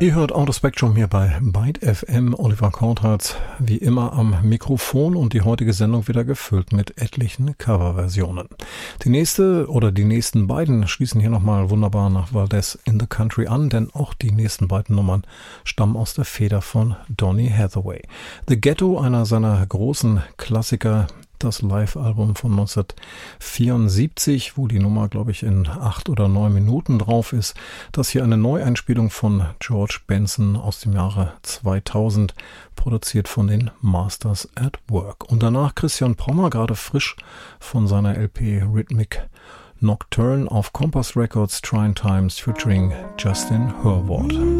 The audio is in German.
Ihr hört Autospectrum hier bei Byte FM. Oliver Korthardt wie immer am Mikrofon und die heutige Sendung wieder gefüllt mit etlichen Coverversionen. Die nächsten beiden schließen hier nochmal wunderbar nach Valdez in the Country an, denn auch die nächsten beiden Nummern stammen aus der Feder von Donny Hathaway. The Ghetto, einer seiner großen Klassiker, das Live-Album von 1974, wo die Nummer, glaube ich, in 8 oder 9 Minuten drauf ist. Das hier eine Neueinspielung von George Benson aus dem Jahre 2000, produziert von den Masters at Work. Und danach Christian Pommer, gerade frisch von seiner LP Rhythmic Nocturne auf Compass Records, Trying Times featuring Justin Hurwald.